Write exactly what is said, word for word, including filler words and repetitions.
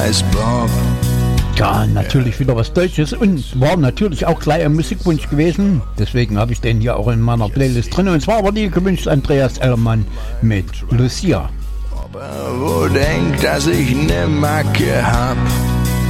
heißt Bob. Ja, natürlich wieder was Deutsches und war natürlich auch gleich ein Musikwunsch gewesen. Deswegen habe ich den hier auch in meiner Playlist drin. Und zwar war die gewünscht Andreas Ellermann mit Lucia. Ob er wohl denkt, dass ich ne Macke hab.